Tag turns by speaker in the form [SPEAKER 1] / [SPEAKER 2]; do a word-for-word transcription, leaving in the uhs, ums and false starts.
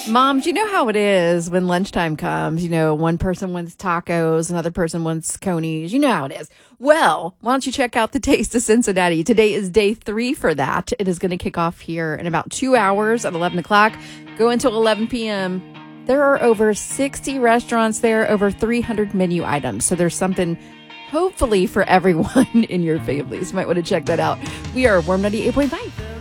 [SPEAKER 1] Moms, you know how it is when lunchtime comes. You know, one person wants tacos, another person wants conies. You know how it is. Well, why don't you check out the Taste of Cincinnati? Today is day three for that. It is going to kick off here in about two hours at eleven o'clock, go until eleven p.m. There are over sixty restaurants there, over three hundred menu items. So there's something hopefully for everyone in your families. You might want to check that out. We are Warm ninety-eight point five.